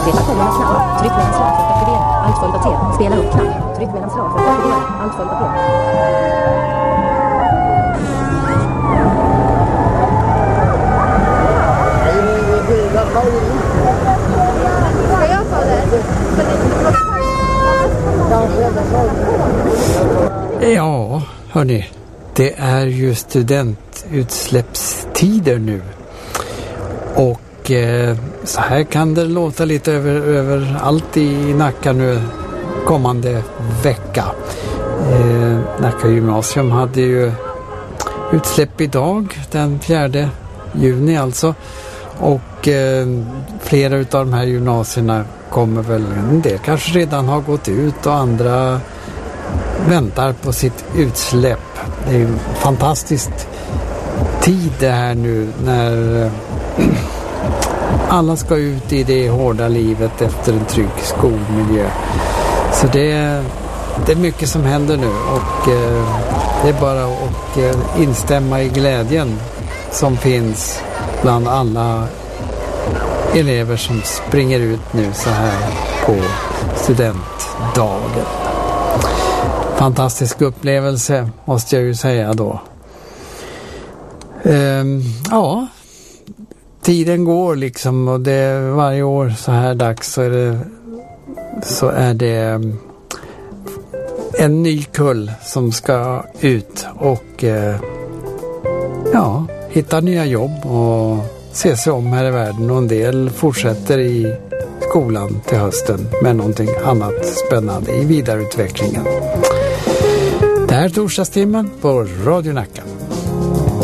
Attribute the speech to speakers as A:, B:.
A: Upprepa kommande knapp. Tryck med en slag för att aktivera. Allt följd av T. Spela upp knapp. Tryck med en slag för att aktivera. Allt följd av T.
B: Ska jag ta det?
C: Ja, hörni. Det är ju studentutsläppstider nu. Och så här kan det låta lite över allt i Nacka nu kommande vecka. Nacka gymnasium hade ju utsläpp idag den 4 juni alltså. Och flera av de här gymnasierna kommer väl, en del kanske redan har gått ut och andra väntar på sitt utsläpp. Det är en fantastisk tid det här nu när alla ska ut i det hårda livet efter en trygg skolmiljö. Så det är mycket som händer nu och det är bara att instämma i glädjen som finns bland alla elever som springer ut nu så här på studentdagen. Fantastisk upplevelse måste jag ju säga då. Ja, tiden går liksom och det varje år så här dags så är det en ny kull som ska ut och hitta nya jobb och se sig om här i världen, och en del fortsätter i skolan till hösten med någonting annat spännande i vidareutvecklingen. Det här är torsdagstimmen på Radio Nacka.